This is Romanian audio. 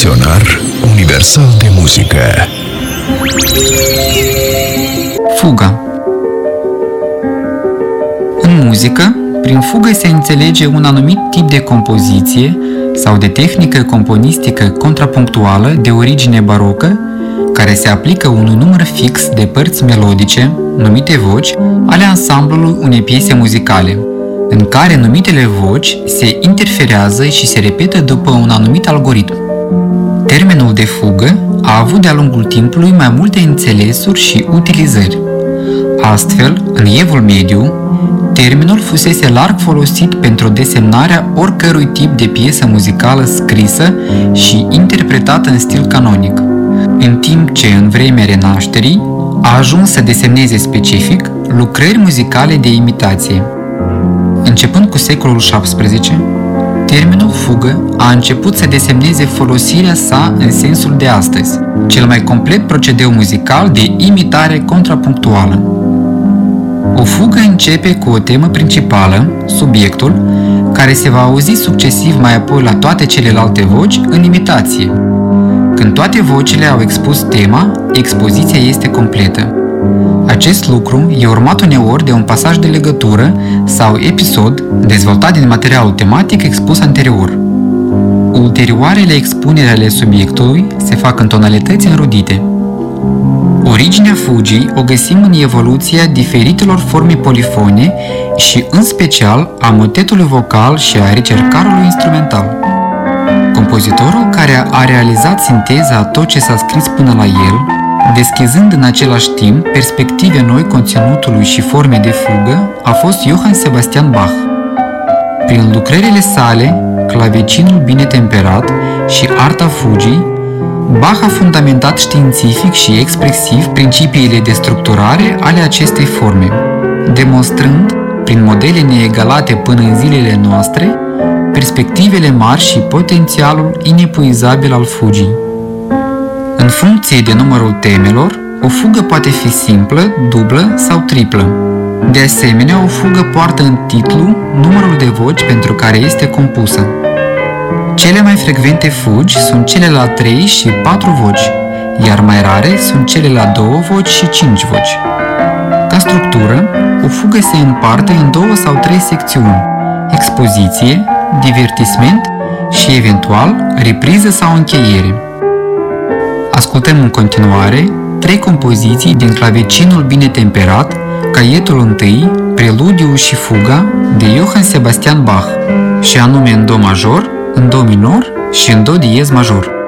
Dicționar universal de muzică. Fuga. În muzică, prin fugă se înțelege un anumit tip de compoziție sau de tehnică componistică contrapunctuală de origine barocă, care se aplică unui număr fix de părți melodice, numite voci, ale ansamblului unei piese muzicale, în care numitele voci se interferează și se repetă după un anumit algoritm. Termenul de fugă a avut de-a lungul timpului mai multe înțelesuri și utilizări. Astfel, în Evul Mediu, termenul fusese larg folosit pentru desemnarea oricărui tip de piesă muzicală scrisă și interpretată în stil canonic, în timp ce în vremea Renașterii a ajuns să desemneze specific lucrări muzicale de imitație. Începând cu secolul XVII, termenul fugă a început să desemneze folosirea sa în sensul de astăzi, cel mai complet procedeu muzical de imitare contrapunctuală. O fugă începe cu o temă principală, subiectul, care se va auzi succesiv mai apoi la toate celelalte voci în imitație. Când toate vocile au expus tema, expoziția este completă. Acest lucru e urmat uneori de un pasaj de legătură sau episod dezvoltat din materialul tematic expus anterior. Ulterioarele expuneri ale subiectului se fac în tonalități înrudite. Originea fugii o găsim în evoluția diferitelor forme polifone și în special a motetului vocal și a ricercarului instrumental. Compozitorul care a realizat sinteza a tot ce s-a scris până la el, deschizând în același timp perspective noi conținutului și forme de fugă, a fost Johann Sebastian Bach. Prin lucrările sale, Clavecinul bine temperat și Arta fugii, Bach a fundamentat științific și expresiv principiile de structurare ale acestei forme, demonstrând, prin modele neegalate până în zilele noastre, perspectivele mari și potențialul inepuizabil al fugii. În funcție de numărul temelor, o fugă poate fi simplă, dublă sau triplă. De asemenea, o fugă poartă în titlu numărul de voci pentru care este compusă. Cele mai frecvente fugi sunt cele la 3 și 4 voci, iar mai rare sunt cele la 2 voci și 5 voci. Ca structură, o fugă se împarte în 2 sau 3 secțiuni: expoziție, divertisment și, eventual, repriză sau încheiere. Ascultăm în continuare 3 compoziții din Clavecinul bine temperat, caietul 1, Preludiul și fuga de Johann Sebastian Bach, și anume în do major, în do minor și în do diez major.